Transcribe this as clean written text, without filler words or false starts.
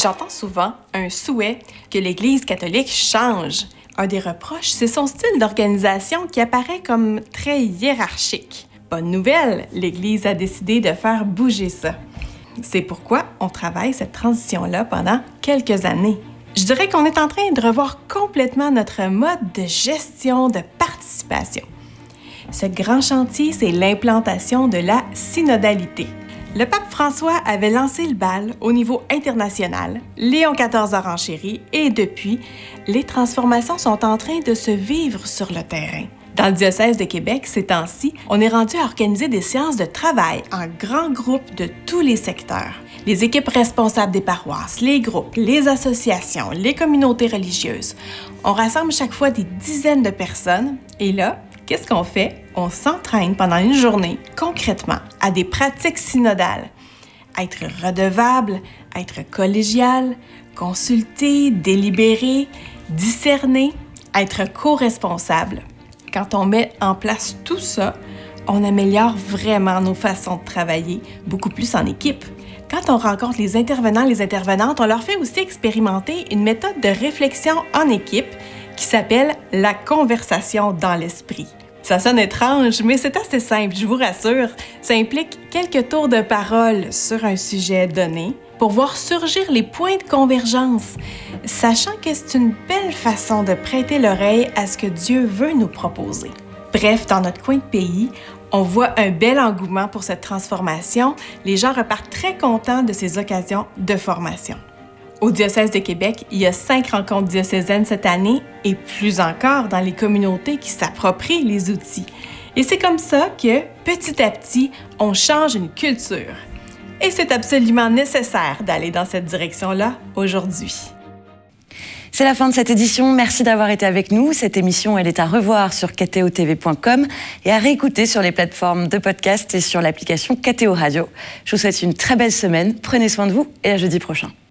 J'entends souvent un souhait que l'Église catholique change. Un des reproches, c'est son style d'organisation qui apparaît comme très hiérarchique. Bonne nouvelle, l'Église a décidé de faire bouger ça. C'est pourquoi on travaille cette transition-là pendant quelques années. Je dirais qu'on est en train de revoir complètement notre mode de gestion de participation. Ce grand chantier, c'est l'implantation de la synodalité. Le pape François avait lancé le bal au niveau international, Léon XIV a renchéri et depuis, les transformations sont en train de se vivre sur le terrain. Dans le diocèse de Québec, ces temps-ci, on est rendu à organiser des séances de travail en grands groupes de tous les secteurs. Les équipes responsables des paroisses, les groupes, les associations, les communautés religieuses. On rassemble chaque fois des dizaines de personnes et là, qu'est-ce qu'on fait? On s'entraîne pendant une journée, concrètement, à des pratiques synodales. Être redevable, être collégial, consulter, délibérer, discerner, être co-responsable. Quand on met en place tout ça, on améliore vraiment nos façons de travailler, beaucoup plus en équipe. Quand on rencontre les intervenants, les intervenantes, on leur fait aussi expérimenter une méthode de réflexion en équipe qui s'appelle la conversation dans l'esprit. Ça sonne étrange, mais c'est assez simple, je vous rassure. Ça implique quelques tours de parole sur un sujet donné pour voir surgir les points de convergence, sachant que c'est une belle façon de prêter l'oreille à ce que Dieu veut nous proposer. Bref, dans notre coin de pays, on voit un bel engouement pour cette transformation. Les gens repartent très contents de ces occasions de formation. Au diocèse de Québec, il y a 5 rencontres diocésaines cette année et plus encore dans les communautés qui s'approprient les outils. Et c'est comme ça que, petit à petit, on change une culture. Et c'est absolument nécessaire d'aller dans cette direction-là aujourd'hui. C'est la fin de cette édition. Merci d'avoir été avec nous. Cette émission, elle est à revoir sur kto-tv.com et à réécouter sur les plateformes de podcast et sur l'application KTO Radio. Je vous souhaite une très belle semaine. Prenez soin de vous et à jeudi prochain.